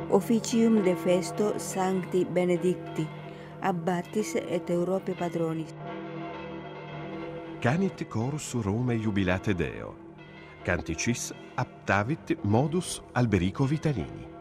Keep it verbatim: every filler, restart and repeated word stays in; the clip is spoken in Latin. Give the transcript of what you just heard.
officium de festo Sancti Benedicti, Abbatis et Europae Patronis. Canit chorus Rome jubilate Deo. Canticis aptavit modus Alberico Vitalini.